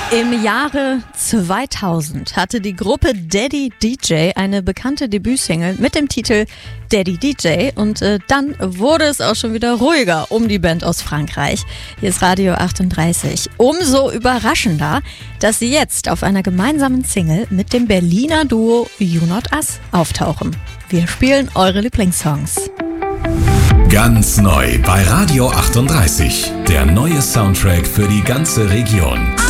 Im Jahre 2000 hatte die Gruppe Daddy DJ eine bekannte Debütsingle mit dem Titel Daddy DJ und dann wurde es auch schon wieder ruhiger um die Band aus Frankreich. Hier ist Radio 38. Umso überraschender, dass sie jetzt auf einer gemeinsamen Single mit dem Berliner Duo You Not Us auftauchen. Wir spielen eure Lieblingssongs. Ganz neu bei Radio 38. Der neue Soundtrack für die ganze Region.